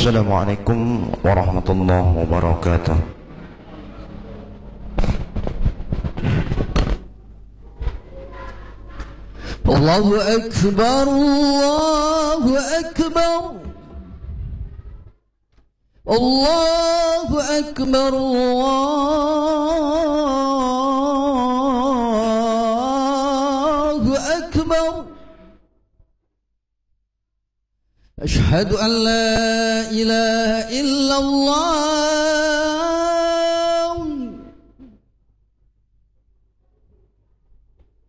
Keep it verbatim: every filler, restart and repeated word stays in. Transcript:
Assalamualaikum warahmatullahi wabarakatuh. Allahu Akbar, Allahu Akbar, Allahu Akbar, Allahu Akbar. Ashhadu an la ilaha illallah